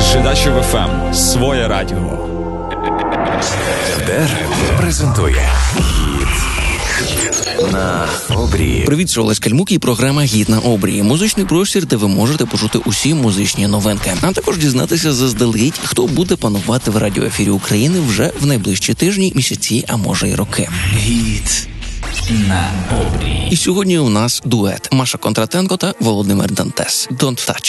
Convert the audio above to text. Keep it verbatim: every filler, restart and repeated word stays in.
Жидачів еф ем. Своє радіо. ДЕР презентує «Гід на обрії». Привіт, це Олесь Кальмук і програма «Гід на обрії». Музичний простір, де ви можете почути усі музичні новинки. А також дізнатися заздалегідь, хто буде панувати в радіоефірі України вже в найближчі тижні, місяці, а може й роки. «Гід на обрії». І сьогодні у нас дует Маша Кондратенко та Володимир Дантес. «Don't Touch».